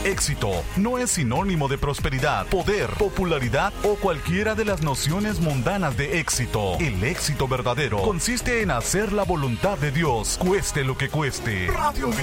Éxito no es sinónimo de prosperidad, poder, popularidad o cualquiera de las nociones mundanas de éxito. El éxito verdadero consiste en hacer la voluntad de Dios, cueste lo que cueste. Radio